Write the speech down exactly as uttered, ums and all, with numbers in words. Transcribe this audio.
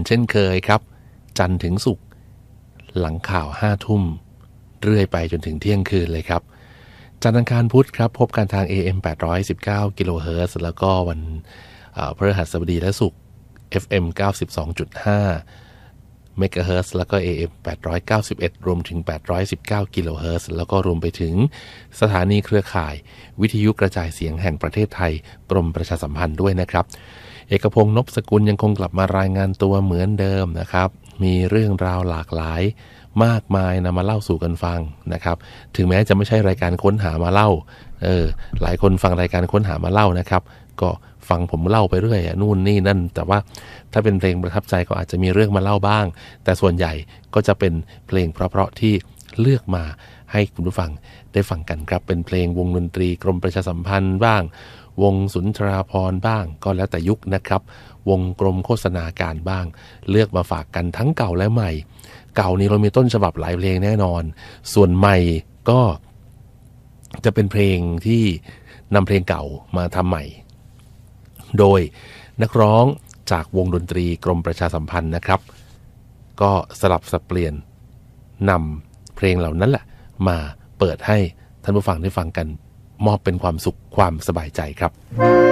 เช่นเคยครับจันทร์ถึงศุกร์หลังข่าวห้าทุ่มเรื่อยไปจนถึงเที่ยงคืนเลยครับจันทร์อังคารพุธครับพบกันทาง เอ เอ็ม แปดร้อยสิบเก้ากิโลเฮิรตซ์แล้วก็วันพฤหัสบดีและศุกร์ เอฟ เอ็ม เก้าสิบสองจุดห้า เมกะเฮิรตซ์แล้วก็ เอ เอ็ม แปดร้อยเก้าสิบเอ็ดรวมถึงแปดร้อยสิบเก้ากิโลเฮิรตซ์แล้วก็รวมไปถึงสถานีเครือข่ายวิทยุกระจายเสียงแห่งประเทศไทยกรมประชาสัมพันธ์ด้วยนะครับเอกพงษ์นพสกุลยังคงกลับมารายงานตัวเหมือนเดิมนะครับมีเรื่องราวหลากหลายมากมายนำมาเล่าสู่กันฟังนะครับถึงแม้จะไม่ใช่รายการค้นหามาเล่าเออหลายคนฟังรายการค้นหามาเล่านะครับก็ฟังผมเล่าไปเรื่อยนู่นนี่นั่นแต่ว่าถ้าเป็นเพลงประทับใจก็อาจจะมีเรื่องมาเล่าบ้างแต่ส่วนใหญ่ก็จะเป็นเพลงเพราะๆที่เลือกมาให้คุณผู้ฟังได้ฟังกันครับเป็นเพลงวงดนตรีกรมประชาสัมพันธ์บ้างวงสุนทราภรณ์บ้างก็แล้วแต่ยุคนะครับวงกรมโฆษณาการบ้างเลือกมาฝากกันทั้งเก่าและใหม่เก่านี้เรามีต้นฉบับหลายเพลงแน่นอนส่วนใหม่ก็จะเป็นเพลงที่นำเพลงเก่ามาทำใหม่โดยนักร้องจากวงดนตรีกรมประชาสัมพันธ์นะครับก็สลับสับเปลี่ยนนำเพลงเหล่านั้นแหละมาเปิดให้ท่านผู้ฟังได้ฟังกันมอบเป็นความสุขความสบายใจครับ